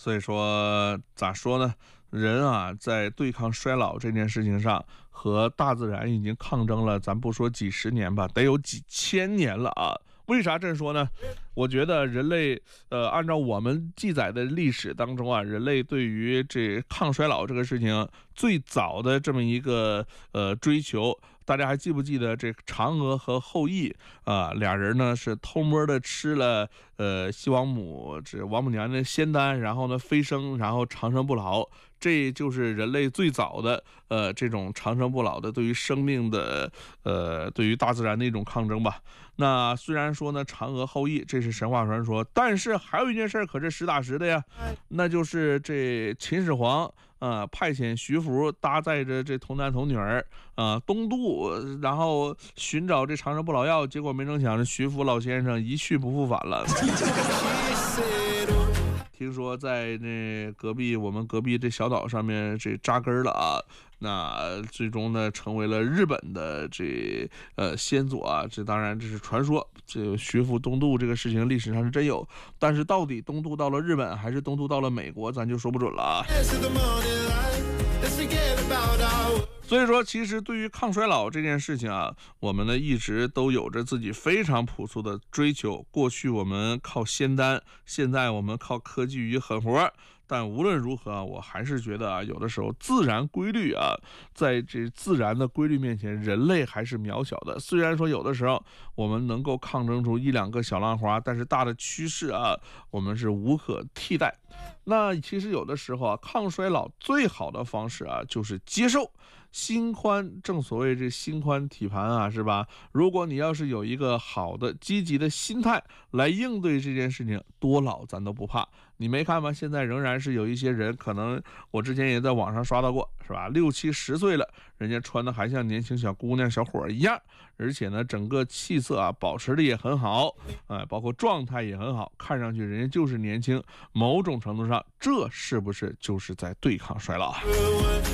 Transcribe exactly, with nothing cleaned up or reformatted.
所以说咋说呢？人啊，在对抗衰老这件事情上，和大自然已经抗争了，咱不说几十年吧，得有几千年了啊。为啥这么说呢？我觉得人类，呃，按照我们记载的历史当中啊，人类对于这抗衰老这个事情最早的这么一个呃追求，大家还记不记得这嫦娥和后羿啊、呃，俩人呢是偷摸的吃了呃西王母这王母娘娘的仙丹，然后呢飞升，然后长生不老。这就是人类最早的呃这种长生不老的对于生命的呃对于大自然的一种抗争吧。那虽然说呢嫦娥后羿这是神话传说，但是还有一件事可是实打实的呀，那就是这秦始皇啊、呃、派遣徐福搭载着这童男童女儿啊、呃、东渡，然后寻找这长生不老药，结果没成想徐福老先生一去不复返了。听说在那隔壁我们隔壁这小岛上面这扎根了啊，那最终呢成为了日本的这呃先祖啊，这当然这是传说，这徐福东渡这个事情历史上是真有，但是到底东渡到了日本还是东渡到了美国，咱就说不准了啊。所以说，其实对于抗衰老这件事情啊，我们呢一直都有着自己非常朴素的追求。过去我们靠仙丹，现在我们靠科技与狠活。但无论如何啊，我还是觉得啊，有的时候自然规律啊，在这自然的规律面前，人类还是渺小的。虽然说有的时候我们能够抗争出一两个小浪花，但是大的趋势啊，我们是无可替代。那其实有的时候啊，抗衰老最好的方式啊，就是接受。心宽，正所谓这心宽体盘啊，是吧？如果你要是有一个好的积极的心态来应对这件事情，多老咱都不怕。你没看吗？现在仍然是有一些人，可能我之前也在网上刷到过，是吧？六七十岁了，人家穿的还像年轻小姑娘小伙一样，而且呢，整个气色啊保持的也很好，哎、呃，包括状态也很好，看上去人家就是年轻。某种程度上，这是不是就是在对抗衰老啊？